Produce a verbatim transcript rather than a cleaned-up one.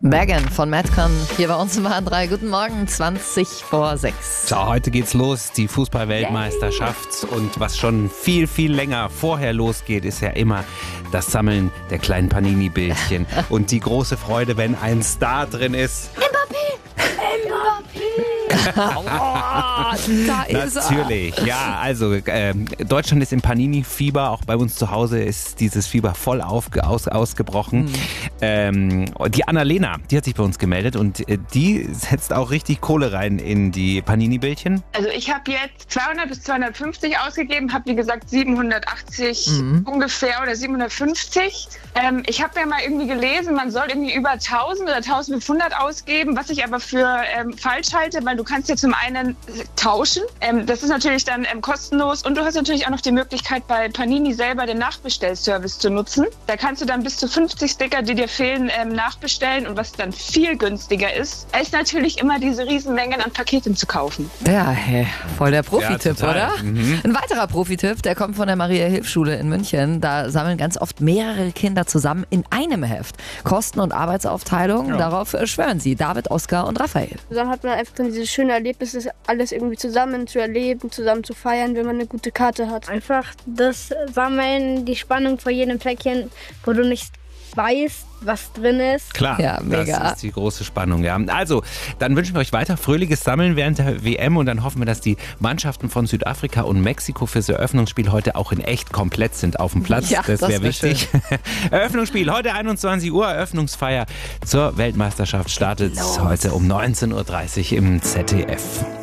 Bergen von Madcon hier bei uns im H drei. Guten Morgen, zwanzig vor sechs. So, heute geht's los, die Fußball-Weltmeisterschaft. Und was schon viel, viel länger vorher losgeht, ist ja immer das Sammeln der kleinen Panini-Bildchen. Und die große Freude, wenn ein Star drin ist. Mbappé! Mbappé! Oh, da ist er. Natürlich, ja, also äh, Deutschland ist im Panini-Fieber, auch bei uns zu Hause ist dieses Fieber voll aufge, aus, ausgebrochen. Mhm. Ähm, die Annalena, die hat sich bei uns gemeldet und äh, die setzt auch richtig Kohle rein in die Panini-Bildchen. Also ich habe jetzt zweihundert bis zweihundertfünfzig ausgegeben, habe wie gesagt siebenhundertachtzig Mhm. ungefähr oder siebenhundertfünfzig. Ähm, ich habe ja mal irgendwie gelesen, man soll irgendwie über tausend oder eintausendfünfhundert ausgeben, was ich aber für ähm, falsch halte, weil du kannst ja zum einen tauschen. Ähm, das ist natürlich dann ähm, kostenlos und du hast natürlich auch noch die Möglichkeit, bei Panini selber den Nachbestellservice zu nutzen. Da kannst du dann bis zu fünfzig Sticker, die dir fehlen, ähm, nachbestellen und was dann viel günstiger ist, als natürlich immer diese Riesenmengen an Paketen zu kaufen. Ja, hey, voll der Profitipp, Ja, total. oder? Mhm. Ein weiterer Profitipp, der kommt von der Maria-Hilf-Schule in München. Da sammeln ganz oft mehrere Kinder zusammen in einem Heft. Kosten- und Arbeitsaufteilung, Ja. darauf äh, schwören sie, David, Oskar und Raphael. Dann hat man einfach dann diese schönen Erlebnisse, alles irgendwie zusammen zu erleben, zusammen zu feiern, wenn man eine gute Karte hat. Einfach das Sammeln, die Spannung vor jedem Päckchen, wo du nicht weißt, was drin ist. Klar, Ja, mega. das ist die große Spannung. Ja. Also, dann wünschen wir euch weiter fröhliches Sammeln während der W M und dann hoffen wir, dass die Mannschaften von Südafrika und Mexiko fürs Eröffnungsspiel heute auch in echt komplett sind auf dem Platz. Ja, das das wäre wär wichtig. Eröffnungsspiel heute einundzwanzig Uhr, Eröffnungsfeier zur Weltmeisterschaft startet Los. heute um neunzehn Uhr dreißig im Z D F.